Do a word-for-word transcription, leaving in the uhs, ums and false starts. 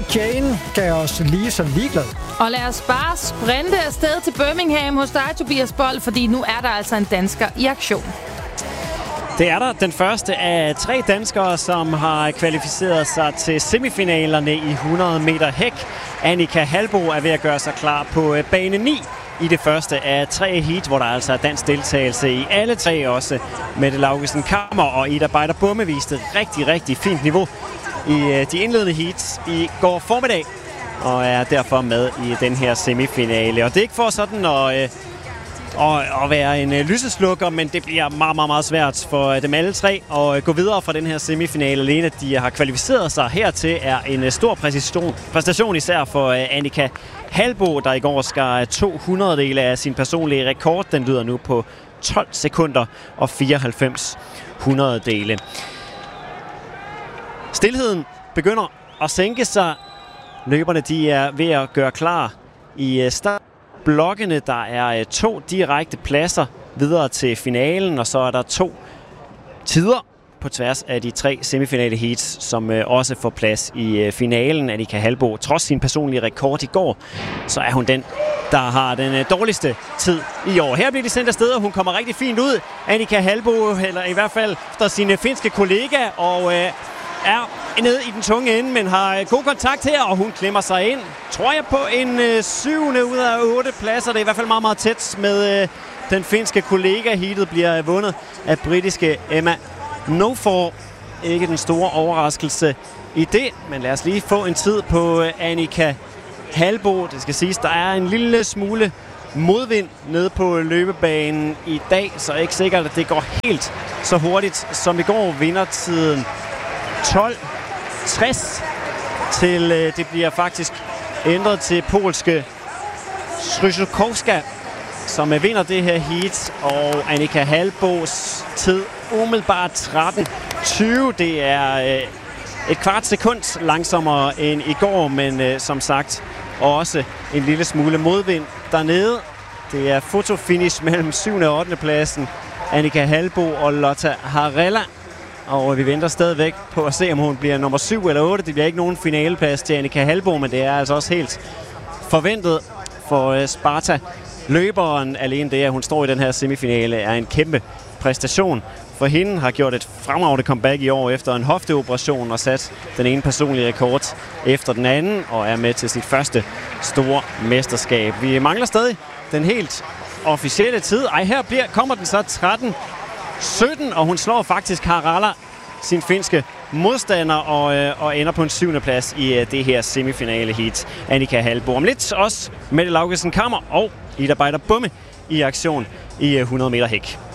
Jane gav os lige så ligeglad. Og lad os bare sprinte afsted til Birmingham hos dig, Tobias Bold, fordi nu er der altså en dansker i aktion. Det er der den første af tre danskere, som har kvalificeret sig til semifinalerne i hundrede meter hæk. Annika Halbo er ved at gøre sig klar på bane ni i det første af tre heat, hvor der altså er dansk deltagelse i alle tre også. Mette Laugesen Kammer og Ida Beider Bumme viste rigtig, rigtig fint niveau i de indledende heats i går formiddag, og er derfor med i den her semifinale. Og det er ikke for sådan at, at, at være en lyseslukker, men det bliver meget, meget, meget svært for dem alle tre at gå videre fra den her semifinale. Alene at de har kvalificeret sig hertil er en stor præstation, præstation især for Annika Halbo, der i går skar to hundrededele af sin personlige rekord. Den lyder nu på tolv sekunder og fireoghalvfems hundrededele. Stilheden begynder at sænke sig. Løberne de er ved at gøre klar i startblokkene. Der er to direkte pladser videre til finalen, og så er der to tider på tværs af de tre semifinale heats, som også får plads i finalen. Annika Halbo, trods sin personlige rekord i går, så er hun den, der har den dårligste tid i år. Her bliver de sendt afsted, og hun kommer rigtig fint ud. Annika Halbo, eller i hvert fald efter sine finske kollega, og øh, er nede i den tunge ende, men har god kontakt her, og hun klemmer sig ind. Tror jeg på en øh, syvende ud af otte pladser. Det er i hvert fald meget, meget tæt med øh, den finske kollega. Heatet bliver vundet af britiske Emma Nofor. Ikke den store overraskelse i det, men lad os lige få en tid på øh, Annika Halbo. Det skal siges, der er en lille smule modvind nede på løbebanen i dag, så er ikke sikkert, at det går helt så hurtigt som i går. Vindertiden tolv tres til øh, det bliver faktisk ændret til polske Stryszkowska, som øh, vinder det her heat, og Annika Halbos tid umiddelbart tretten tyve. Det er øh, et kvart sekund langsommere end i går, men øh, som sagt også en lille smule modvind dernede. Det er fotofinish mellem syvende og ottende pladsen. Annika Halbo og Lotta Harella. Og vi venter stadigvæk på at se, om hun bliver nummer syv eller otte. Det bliver ikke nogen finaleplads til Annika Halbo, men det er altså også helt forventet for Sparta. Løberen, alene det, at hun står i den her semifinale, er en kæmpe præstation. For hende har gjort et fremragende comeback i år efter en hofteoperation og sat den ene personlige rekord efter den anden, og er med til sit første store mesterskab. Vi mangler stadig den helt officielle tid. Ej, her bliver, kommer den så tretten sytten, og hun slår faktisk Harala, sin finske modstander, og, øh, og ender på en syvende plads i øh, det her semifinale heat. Annika Halbo om lidt, også Mette Laugesen Kammer og Ida Beider Bumme i aktion i øh, hundrede meter hæk.